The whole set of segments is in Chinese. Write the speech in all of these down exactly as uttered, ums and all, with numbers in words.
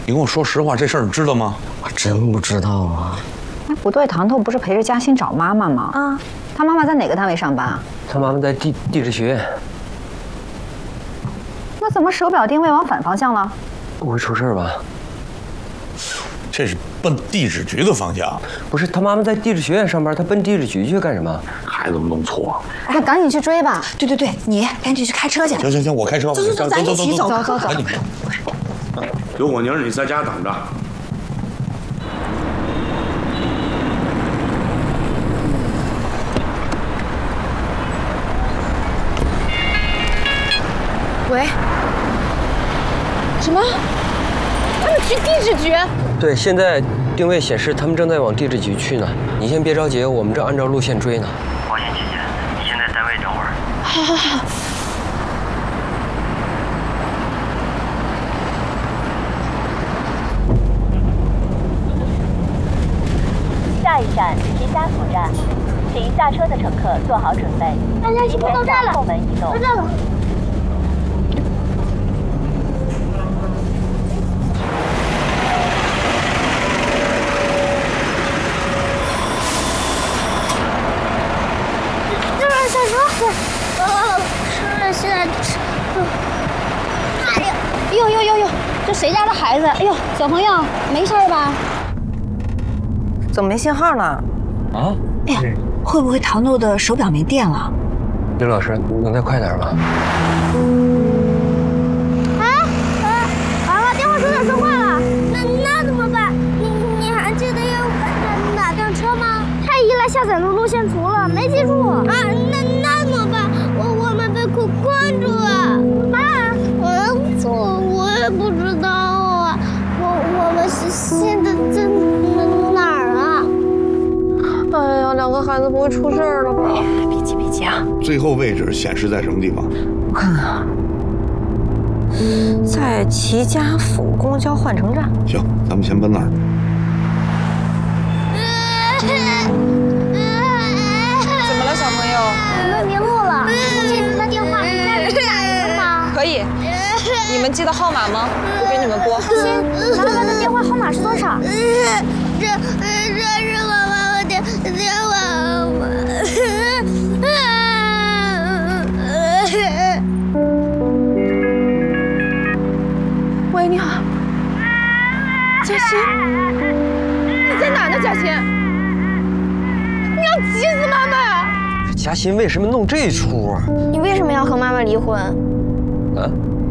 你跟我说实话，这事儿你知道吗？ 我真不知道啊。 哎，不对，糖豆不是陪着嘉欣找妈妈吗？啊，他妈妈在哪个单位上班啊？ 他妈妈在地地质学院。 那怎么手表定位往反方向了？ 不会出事吧？ 这是奔地质局的方向。 不是，他妈妈在地质学院上班，他奔地质局去干什么？ 孩子们弄错。 那赶紧去追吧。 对对对，你赶紧去开车去。 行行行，我开车。 走走走，咱一起走。 走走走。 赶紧。刘火宁，你在家等着。 喂？什么？他们去地质局？ 对，现在定位显示他们正在往地质局去呢。你先别着急，我们正按照路线追呢。 黄燕姐姐，你先在单位等会儿。 好好好。 下一站是家府站，请下车的乘客做好准备。 大家一起到站了， 后门移动。 到站了。这边下车。哦，是是是。哎呀，呦呦呦呦，这谁家的孩子？哎呦，小朋友，没事吧？ 怎么没信号呢？ 啊？ 哎呀，会不会糖豆的手表没电了？ 刘老师，能再快点吗？ 啊啊！完了，电话手表说话了，那那怎么办？你你还记得要哪哪辆车吗？太依赖下载的路线图了，没记住啊！那那怎么办？我我们被困困住了。妈，我我我也不知道啊。我我们是现在在哪儿啊？ 哎呀，两个孩子不会出事了吧？ 别急别急啊！ 最后位置显示在什么地方？ 我看看啊，在齐家府公交换乘站。 行，咱们先奔那儿。 怎么了，小朋友？ 我们迷路了，我记得电话，你家人打人了吗？ 可以。你们记得号码吗？我给你们拨。 行，妈妈的电话号码是多少？这这是我妈妈的电话号码。 喂，你好，嘉欣，你在哪呢？嘉欣，你要急死妈妈呀！ 嘉欣为什么弄这出啊？ 你为什么要和妈妈离婚？ 啊？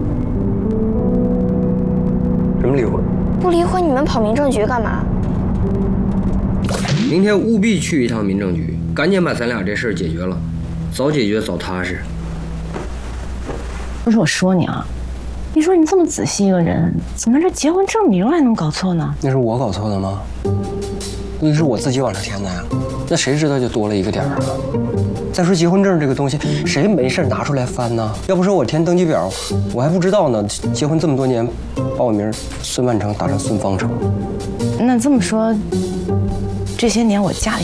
什么离婚？ 不离婚，你们跑民政局干嘛？ 明天务必去一趟民政局，赶紧把咱俩这事儿解决了，早解决早踏实。 不是我说你啊，你说你这么仔细一个人，怎么这结婚证明还能搞错呢？ 那是我搞错的吗？那是我自己往上填的呀，那谁知道就多了一个点儿啊？再说结婚证这个东西，谁没事拿出来翻呢？要不是我填登记表，我还不知道呢。结婚这么多年，把我名孙万成打成孙方成。 那这么说，这些年我嫁的